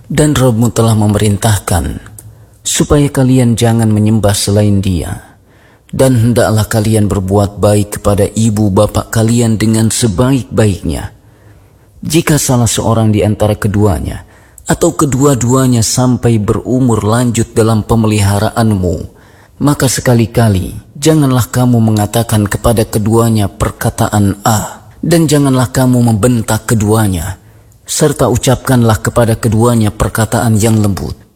Dan Rabbmu telah memerintahkan supaya kalian jangan menyembah selain Dia, dan hendaklah kalian berbuat baik kepada ibu bapa kalian dengan sebaik-baiknya. Jika salah seorang di antara keduanya atau kedua-duanya sampai berumur lanjut dalam pemeliharaanmu, maka sekali-kali janganlah kamu mengatakan kepada keduanya perkataan dan janganlah kamu membentak keduanya, serta ucapkanlah kepada keduanya perkataan yang lembut.